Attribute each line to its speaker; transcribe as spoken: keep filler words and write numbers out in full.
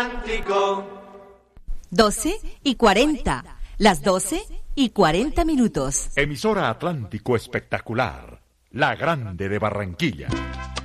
Speaker 1: doce y cuarenta, las doce y cuarenta minutos.
Speaker 2: Emisora Atlántico Espectacular, la grande de Barranquilla.